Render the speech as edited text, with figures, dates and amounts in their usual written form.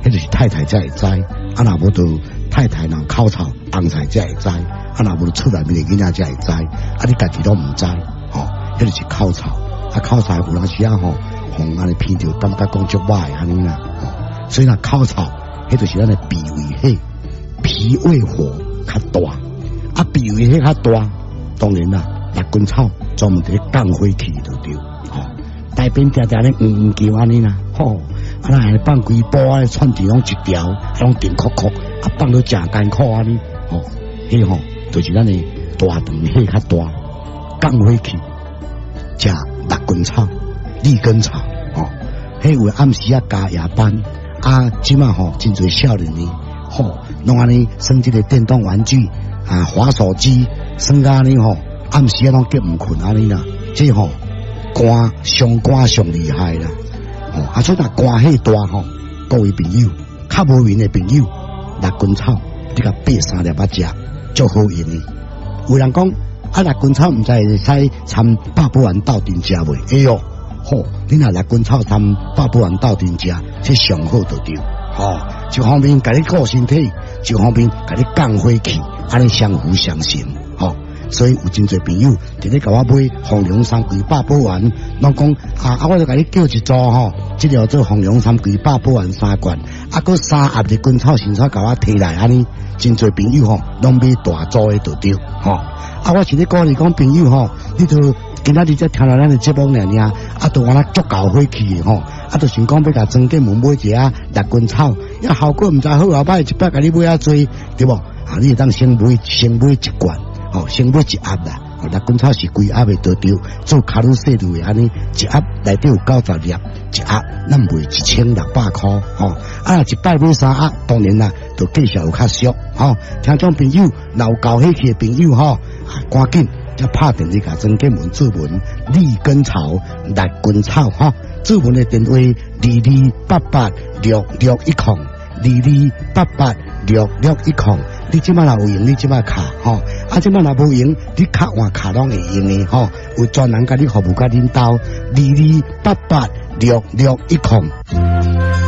迄就是太太才会知，啊若无就太太若口臭红菜才会知，啊若无厝内面的囡仔才会知，啊你家己都唔知，迄就是口臭，啊口臭有当时啊互安尼闻着感觉讲足歹安尼啦，所以若口臭，迄就是咱的脾胃火，脾胃火较大，啊脾胃火较大，当然啦，六根草专门伫降火气就对，大便定定咧叫安尼啦，啊那放规包啊，串子拢一条，拢定壳壳，啊放到正艰苦安尼，迄就是咱的大肠火较大，降火气，食六根草、利根草，迄有暗时啊加夜班，啊即马真侪少年呢，拢安尼耍即个电动玩具啊，滑手机，耍到安尼暗时啊拢结唔困安尼啦，即肝上厉害啦。啊，所以若肝火大各位朋友，较无缘的朋友，六根草你甲掰3粒仔食，足好用的。有人讲啊，六根草唔知会使掺百宝丸斗阵食袂？哎哟，你若六根草掺百宝丸斗阵食，这上好就对。一方面甲你顾身体，一方面甲你降火气，安尼相辅相成。所以有真侪朋友直接甲我买红龙山龟百宝丸，拢讲我就甲你叫一组即条做红龙山龟百宝丸3罐，佮3盒的根草新草甲我摕来，安尼真侪朋友拢买大组的就对，我是咧鼓励讲朋友你就今仔日才听到咱的节目尔，都安那足够火气的就想讲要甲庄建门买一下六根草，效果唔知好后摆一摆甲你买啊多，对无？你会当先买1罐。先买1盒啦，六根草是规盒的都对，做卡路西路的安尼，1盒内底有90粒，1盒咱卖1600块，一摆买3盒，当然啦，就计数有较俗，听众朋友，有够火气的朋友赶紧要拍电话甲庄建门注文利根草、六根草注文的电话22886610，22886610。你即摆若有用，你即摆卡即摆若无用，你卡换卡拢会用的有专人甲你服务甲恁兜，22886610。